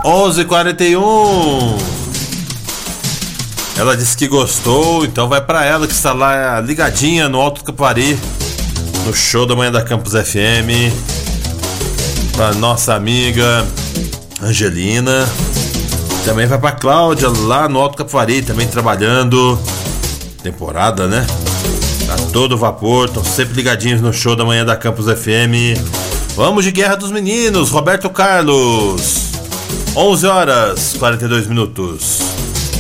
11h41. Ela disse que gostou, então vai pra ela que está lá ligadinha no Alto do Capivari, no show da manhã da Campus FM. Pra nossa amiga Angelina. Também vai pra Cláudia lá no Alto do Capivari, também trabalhando. Temporada, né? Tá todo vapor, estão sempre ligadinhos no show da manhã da Campus FM. Vamos de Guerra dos Meninos, Roberto Carlos. 11h42.